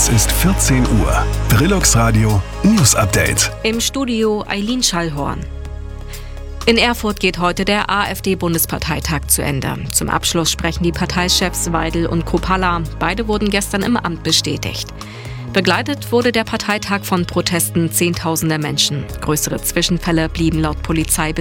Es ist 14 Uhr. Brillux Radio News Update. Im Studio Eileen Schallhorn. In Erfurt geht heute der AfD-Bundesparteitag zu Ende. Zum Abschluss sprechen die Parteichefs Weidel und Kruppalla. Beide wurden gestern im Amt bestätigt. Begleitet wurde der Parteitag von Protesten Zehntausender Menschen. Größere Zwischenfälle blieben laut Polizei